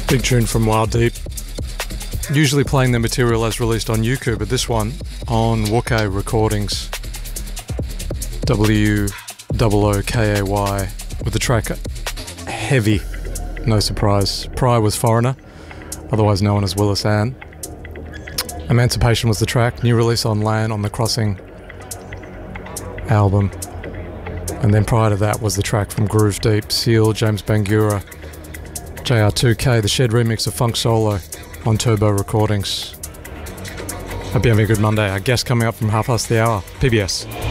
Big tune from Wild Deep. Usually playing their material as released on Yuku, but this one on Wookay Recordings. WOOKAY with the track Heavy. No surprise. Prior was Foreigner, otherwise known as Willis Ann. Emancipation was the track, new release on Lan on the Crossing album. And then prior to that was the track from Groove Deep, Seal, James Bangura, JR2K, the Shed remix of Funk Solo on Turbo Recordings. Hope you're having a good Monday. Our guest coming up from 1:30 PBS.